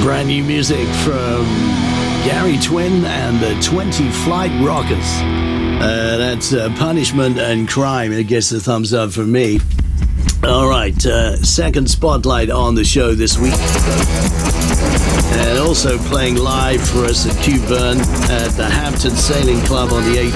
Brand new music from Gary Twin and the 20 Flight Rockers. That's Punishment and Crime. It gets a thumbs up from me. All right, second spotlight on the show this week. And also playing live for us at Q Burn at the Hampton Sailing Club on the 18th.